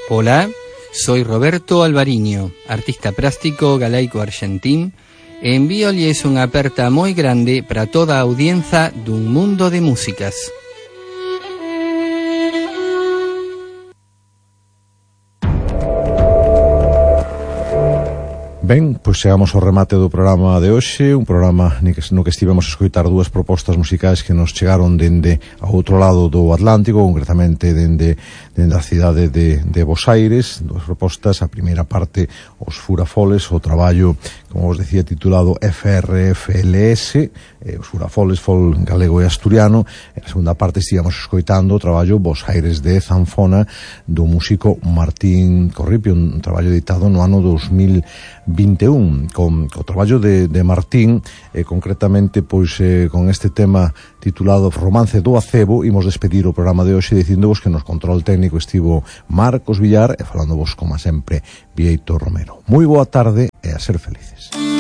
Hola, soy Roberto Alvariño, artista plástico galaico argentín, e envíolles unha aperta moi grande para toda a audiencia dun mundo de músicas. Ben, pois chegamos ao remate do programa de hoxe, un programa no que estivemos a escoitar dúas propostas musicais que nos chegaron dende ao outro lado do Atlántico, concretamente dende a cidade de Bos Aires, dúas propostas, a primeira parte os Furafoles, o traballo, como vos decía, titulado FRFLS, os Furafoles, Fol Galego e Asturiano, e na segunda parte estivemos escoitando o traballo Bos Aires de Zanfona do músico Martín Corripio, un traballo editado no ano 2021, con o traballo de Martín, concretamente pois con este tema titulado Romance do Acebo. Imos despedir o programa de hoxe dicíndovos que nos control técnico estivo Marcos Villar e falándovos, como sempre, Vieito Romero. Moi boa tarde e a ser felices.